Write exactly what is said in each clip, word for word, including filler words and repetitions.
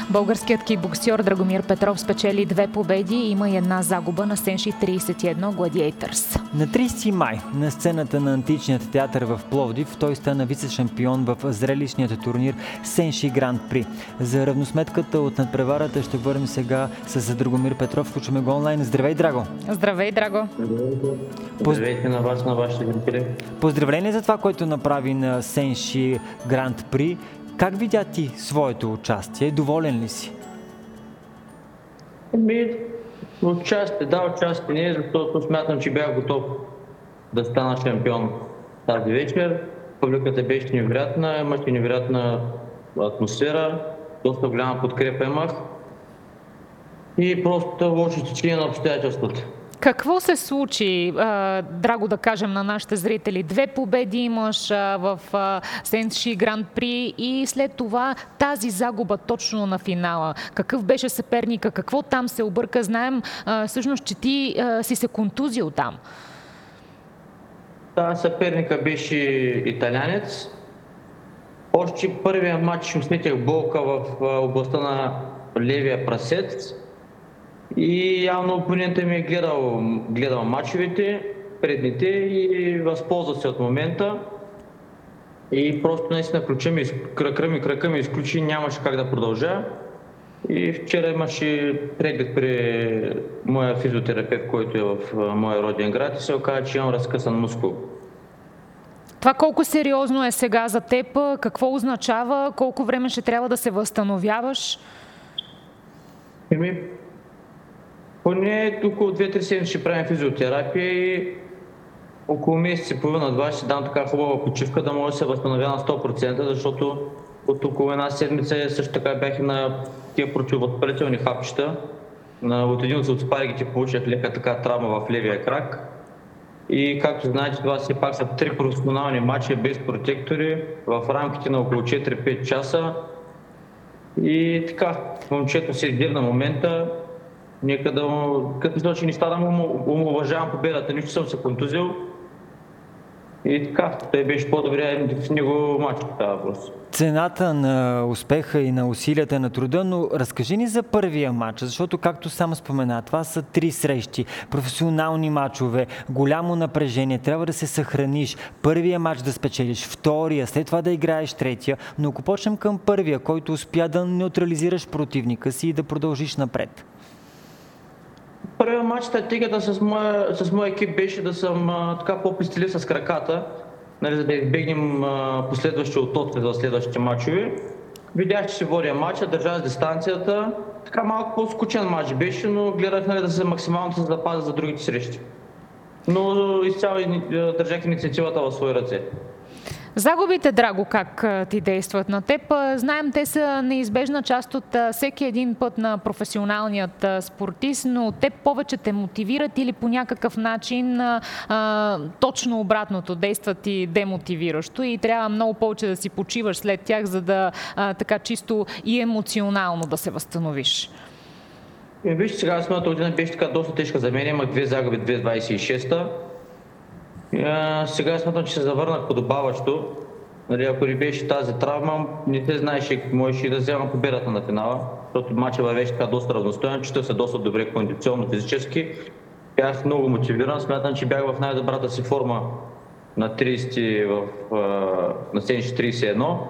Българският кикбоксьор Драгомир Петров спечели две победи и има и една загуба на Сенши тридесет и едно Gladiators. На тридесети май на сцената на Античният театър в Пловдив той стана вице-шампион в зрелищният турнир Сенши Гранд При. За равносметката от надпреварата ще говорим сега с Драгомир Петров. Включваме го онлайн. Здравей, Драго! Здравей, Драго! Здравейте на вас, на вашите зрители. Поздравление за това, което направи на Сенши Гранд При. Как видя ти своето участие? Доволен ли си? Еми, участие, да, участие не, защото смятам, че бях готов да стана шампион тази вечер. Публиката беше невероятна, имаше невероятна атмосфера, доста голяма подкрепа имах и просто лошо течение на обстоятелствата. Какво се случи, Драго, да кажем на нашите зрители? Две победи имаш в Сенши Гранд При и след това тази загуба точно на финала. Какъв беше съперника? Какво там се обърка? Знаем всъщност, че ти си се контузил там. Да, съперника беше италянец. Още първия матч усетих болка в областта на левия прасец. И явно опонентът ми е гледал, гледал мачовете, предните и възползва се от момента. И просто наистина кръка ми, кръка ми, кръка ми изключи, нямаше как да продължа. И вчера имаше преглед при моя физиотерапевт, който е в моя роден град и се оказа, че имам разкъсан мускул. Това колко сериозно е сега за теб? Какво означава? Колко време ще трябва да се възстановяваш? Еми, поне около две-три седмици ще правим физиотерапия и около месец и половина-два ще дам така хубава почивка, да може да се възстановя на сто процента, защото от около една седмица също така бях и на тия противовъзпалителни хапчета. От един от спаргите получих лека така травма в левия крак. И както знаете, това все пак са три професионални матча без протектори в рамките на около четири-пет часа. И така, момчето се издир на момента. Нека да му, като случай неща да му уважавам победата, нищо съм се контузил. И така, той беше по-добре в него матч това въпрос. Цената на успеха и на усилията на труда, но разкажи ни за първия матч, защото както сам спомена, това са три срещи, професионални матчове, голямо напрежение, трябва да се съхраниш, първия матч да спечелиш, втория, след това да играеш третия, но ако почнем към първия, който успя да неутрализираш противника си и да продължиш напред. Първият матч, стратегията с моя, с моя екип беше да съм а, така по-пестелив с краката, нали, за да избегнем последващи оттоци за следващите матчове. Видях, че се водя матча, държах дистанцията. Така малко по-скучен матч беше, но гледах, нали, да се максимално се запазя за другите срещи. Но изцяло държах инициативата в свои ръце. Загубите, Драго, как ти действат на теб? Знаем, те са неизбежна част от всеки един път на професионалният спортист, но теб повече те мотивират или по някакъв начин а, точно обратното, действат и демотивиращо и трябва много повече да си почиваш след тях, за да а, така чисто и емоционално да се възстановиш? И вижте, сега самата година беше така доста тежка за мен, имах две загуби две хиляди двадесет и шеста. Uh, сега смятам, че се завърнах подобаващо. Нали, ако не беше тази травма, не се знаеше, можеше и да взема победата на финала, защото матчът вървеше така доста равностоен, чета се доста добре кондиционно, физически. Бях много мотивиран, смятам, че бях в най-добрата си форма на тридесети в uh, на Сенши тридесет и едно.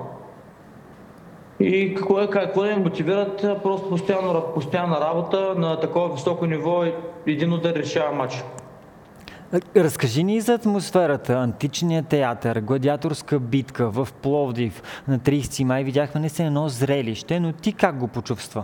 И какво е, какво да ме мотивират, просто постоянно, постоянна работа на такова високо ниво и един удар решава матч. Разкажи ни за атмосферата, Античният театър, гладиаторска битка в Пловдив на тридесети май. Видяхме не се едно зрелище, но ти как го почувства?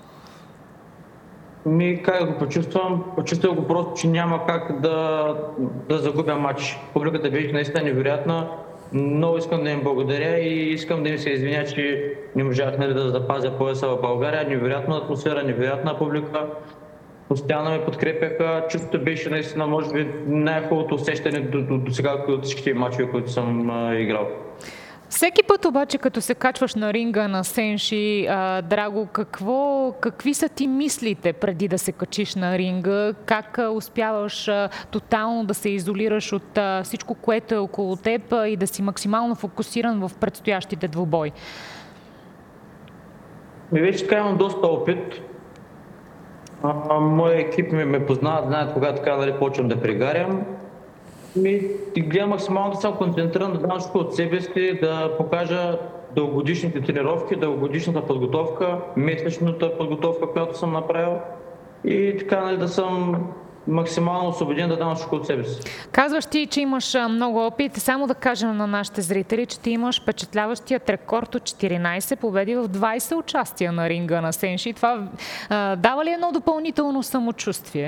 Ми, как го почувствам? Почувствам го просто, че няма как да, да загубя матч. Публиката беше наистина невероятна. Много искам да им благодаря и искам да им се извиня, че не можах, нали, да запазя пояса в България. Невероятна атмосфера, невероятна публика. Постоянно ме подкрепяха. Чувството беше наистина, може би, най-хубавото усещане до, до, до сега от всичките мачове, които съм а, играл. Всеки път обаче, като се качваш на ринга на Сенши, а, Драго, какво, какви са ти мислите преди да се качиш на ринга? Как а, успяваш а, тотално да се изолираш от а, всичко, което е около теб а, и да си максимално фокусиран в предстоящите двубой? Ми вече така имам доста опит. А, моя екип ме, ме познават, знаят кога така, нали, почвам да пригарям. Ми, и гледам максимално да съм концентриран, да дам всичко от себе си, да покажа дългогодишните тренировки, дългогодишната подготовка, месечната подготовка, която съм направил. И така, нали, да съм максимално освободен да дам всичко от себе си. Казваш ти, че имаш много опит. Само да кажем на нашите зрители, че ти имаш впечатляващият рекорд от четиринайсет победи в двайсет участия на ринга на Сенши. Това а, дава ли едно допълнително самочувствие?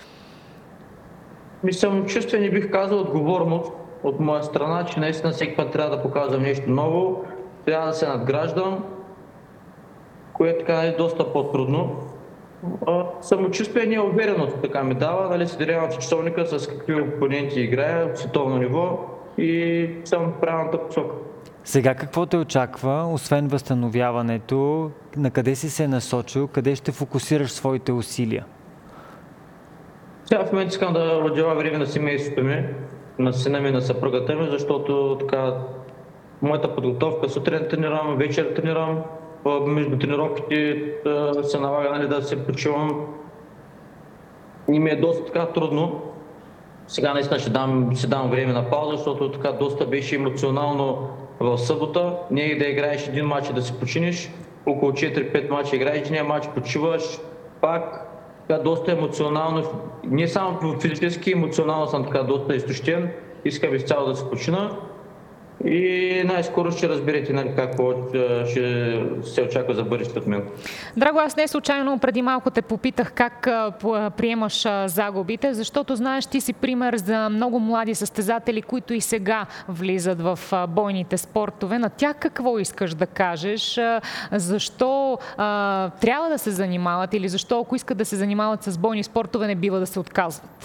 Ми самочувствие не бих казал отговорност от моя страна, че наистина всеки път трябва да показвам нещо ново, трябва да се надграждам, което така е доста по-трудно. Самочувствие не е увереност, така ми дава, нали, се дарявам в часовника с какви опоненти играя от световно ниво и съм в правилната посока. Сега какво те очаква, освен възстановяването, на къде си се насочил, къде ще фокусираш своите усилия? Сега в момента искам да отделя време на семейството ми, на сина ми, на съпругата ми, защото така моята подготовка сутрин тренирам, вечер тренирам, между тренировките се налага, нали, да се почивам и ми е доста така трудно. Сега наистина ще дам, ще дам време на пауза, защото така доста беше емоционално в събота. Не е да играеш един мач и да се починиш, около четири-пет мача играеш, един мач почиваш, пак така доста емоционално, не само физически, емоционално съм така доста изтощен, искам изцяло да се почина. И най-скоро ще разберете, нали, какво ще се очаква за бъдещето от мен. Драго, аз не случайно преди малко те попитах как приемаш загубите, защото знаеш, ти си пример за много млади състезатели, които и сега влизат в бойните спортове. На тях какво искаш да кажеш? Защо а, трябва да се занимават или защо, ако искат да се занимават с бойни спортове, не бива да се отказват?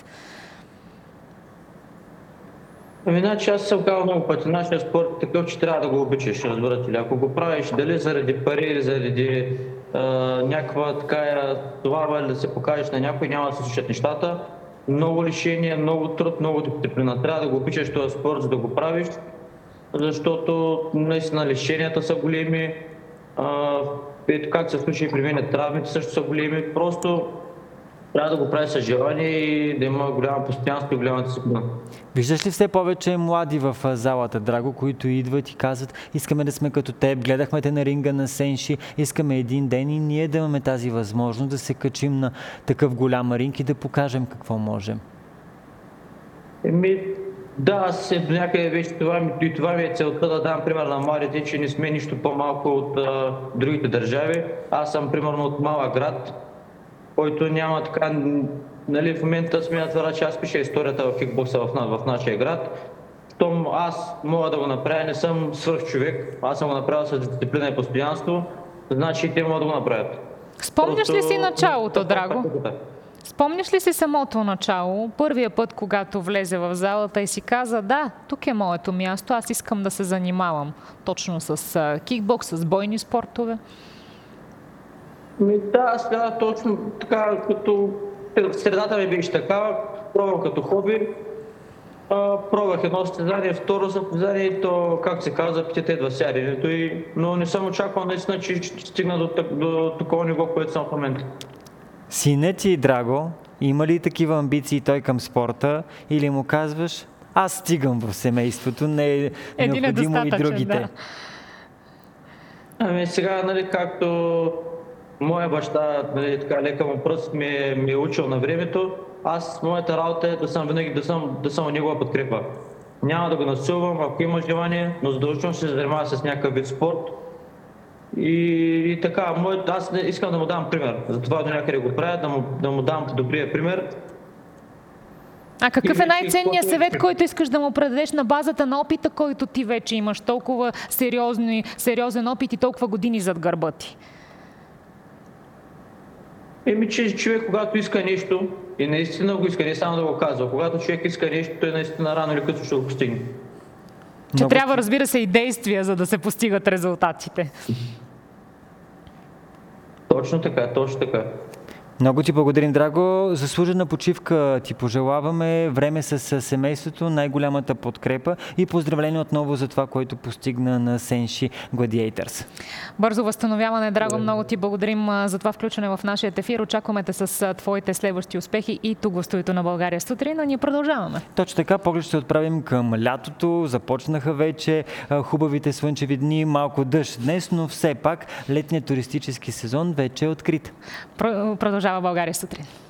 Ами, значи аз съм казал много пъти, нашия спорт е такъв, че трябва да го обичаш, разбирате ли. Ако го правиш дали заради пари или заради а, някаква така това да се покажеш на някой, няма да се случат нещата. Много лишения, много труд, много дисциплина. Трябва да го обичаш този спорт, за да го правиш, защото наистина лишенията са големи. А, ето как се случи при мен, травмите също са големи. Просто трябва да го прави с желание и да има голямо постоянство и голяма дисциплина. Виждаш ли все повече млади в залата, Драго, които идват и казват: искаме да сме като теб, гледахме те на ринга на Сенши, искаме един ден и ние да имаме тази възможност да се качим на такъв голям ринг и да покажем какво можем? Еми, да, аз до някъде вече това, и това ми е целта, да дам пример на младите, че не сме нищо по-малко от а, другите държави. Аз съм примерно от малък град, който няма така, нали, в момента сме на това, че аз пиша историята в кикбокса в, в нашия град. Том аз мога да го направя, не съм свръхчовек, аз съм го направил с дисциплина и постоянство, значи и те могат да го направят. Спомняш Просто... ли си началото, Драго? Спомняш ли си самото начало, първия път, когато влезе в залата и си каза: да, тук е моето място, аз искам да се занимавам точно с кикбокс, с бойни спортове? Ми, да, сега точно така, като средата ми беше такава, пробвам като хоби, а, пробвах едно състезание, второ състезание и то, как се казва, птите идва сяденето, и... но не съм очаквал наистина, че ще стигна до, до такова ниво, което съм в момента. Синът ти, Драго, има ли такива амбиции той към спорта или му казваш: аз стигам в семейството, не е Един необходимо е и другите? Да. Ами сега, нали, както моя баща, нали, така лека му пръст ми е, ми е учил на времето, аз, моята работа е да съм винаги да съм, да съм негова подкрепа. Няма да го насилвам, ако има желание, но задължително ще се занимава с някакъв вид спорт. И, и така, мой, аз не, искам да му дам пример. Затова до някъде го правя, да му, да му дам добрия пример. А какъв е най-ценният съвет, който искаш да му предадеш на базата на опита, който ти вече имаш? Толкова сериозни, сериозен опит и толкова години зад гърба ти. Еми, че човек, когато иска нещо, и наистина го иска, не само да го казва, когато човек иска нещо, той наистина рано или късно ще го постигне. Че Много... трябва, разбира се, и действия, за да се постигат резултатите. Точно така, точно така. Много ти благодарим, Драго. Заслужена почивка ти пожелаваме, време с семейството, най-голямата подкрепа и поздравление отново за това, което постигна на Сенши Гладиейтърс. Бързо възстановяване, Драго. Много ти благодарим за това включване в нашия ефир. Очакваме те с твоите следващи успехи и тук в студиото на България сутрин, а ние продължаваме. Точно така, поглед ще отправим към лятото. Започнаха вече хубавите слънчеви дни, малко дъжд днес, но все пак летният туристически сезон вече е открит. Продължава България сутрин.